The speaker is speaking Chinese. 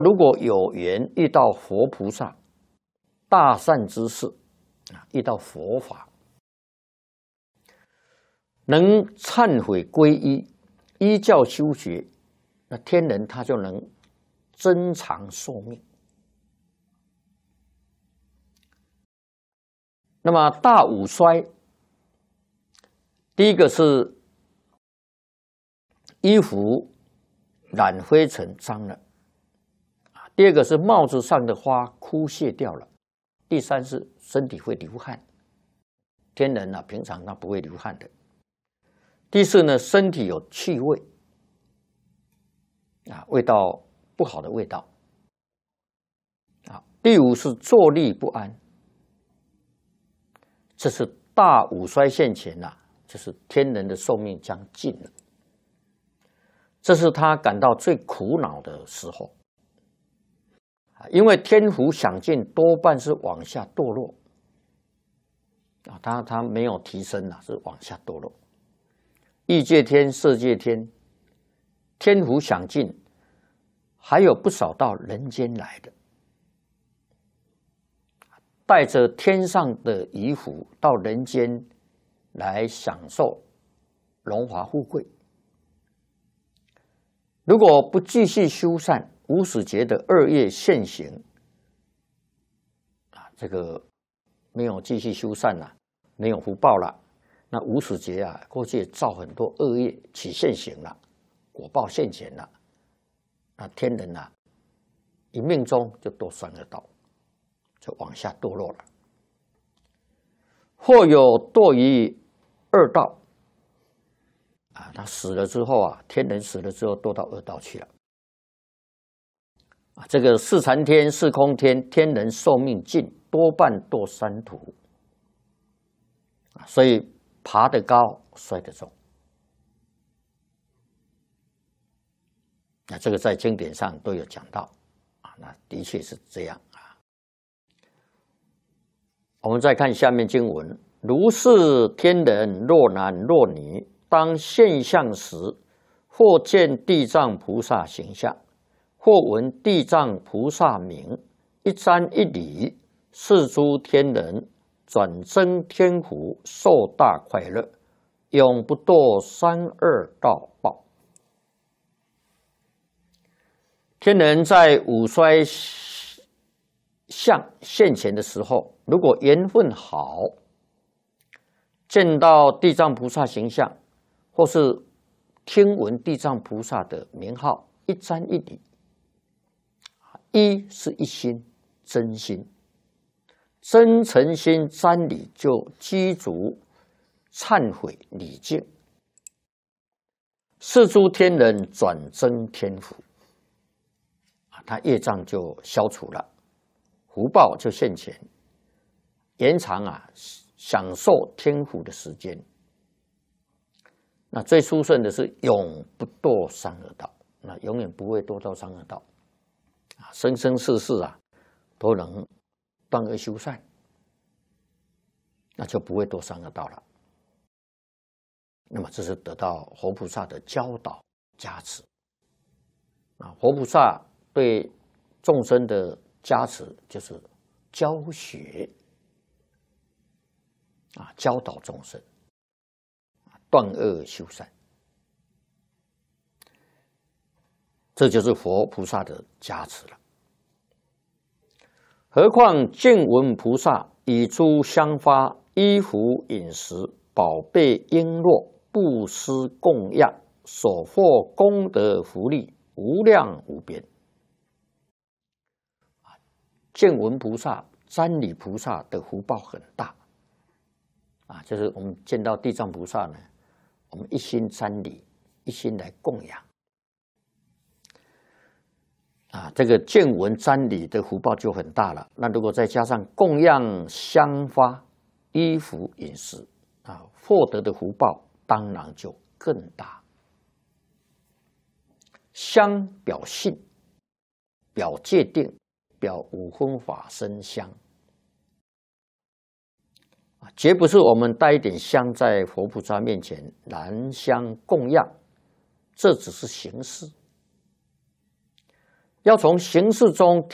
如果有缘遇到佛菩萨、大善之事啊，遇到佛法，能忏悔皈依，依教修学，那天人他就能增长寿命。那么大五衰，第一个是衣服染灰尘脏了，第二个是帽子上的花枯谢掉了，第三是身体会流汗，天人啊平常他不会流汗的。第四呢，身体有气味啊，味道不好的味道啊。第五是坐立不安，这是大五衰现前呐，就是天人的寿命将尽了，这是他感到最苦恼的时候，因为天福享尽多半是往下堕落啊，他没有提升了，是往下堕落。欲界天、色界天，天福享尽，还有不少到人间来的，带着天上的遗福到人间来享受荣华富贵。如果不继续修善，无始劫的恶业现行啊，这个没有继续修善了，没有福报了。那无始劫啊，过去造很多恶业，起现行了，果报现前了。那天人啊，一命中就堕三恶道，就往下堕落了。或有堕于恶道啊，他死了之后啊，天人死了之后堕到恶道去了。啊，这个四禅天、四空天，天人寿命尽，多半堕三途。啊，所以爬得高，摔得重。那这个在经典上都有讲到啊，那的确是这样啊。我们再看下面经文：如是天人，若男若女，当现相时，或见地藏菩萨形象，或闻地藏菩萨名，一瞻一礼，是诸天人转增天福，受大快乐，永不堕三恶道报。天人在五衰相现前的时候，如果缘分好，见到地藏菩萨形象，或是听闻地藏菩萨的名号，一瞻一礼，一是一心真心。真诚心瞻礼，就积足忏悔礼敬，是诸天人转增天福啊，他业障就消除了，福报就现前，延长啊享受天福的时间。那最殊胜的是永不堕三恶道，那永远不会堕到三恶道啊，生生世世啊都能断恶修善，那就不会堕三恶道了。那么这是得到活菩萨的教导加持啊，活菩萨对众生的加持就是教学啊，教导众生断恶修善，这就是佛菩萨的加持了。何况见闻菩萨以诸香花、衣服、饮食、宝贝、璎珞、布施供养，所获功德福利无量无边。见闻菩萨、瞻礼菩萨的福报很大啊，就是我们见到地藏菩萨呢，我们一心瞻礼，一心来供养。啊，这个见闻瞻礼的福报就很大了。那如果再加上供养香花、衣服、饮食啊，获得的福报当然就更大。香表信，表戒定，表五分法身香啊，绝不是我们带一点香在佛菩萨面前燃香供养，这只是形式。 要从形式中